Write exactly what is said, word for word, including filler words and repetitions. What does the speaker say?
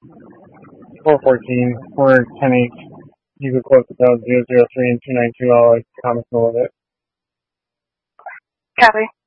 four fourteen, four ten eight. You could close it down zero zero three and two nine two. I'll like comment with it. Copy.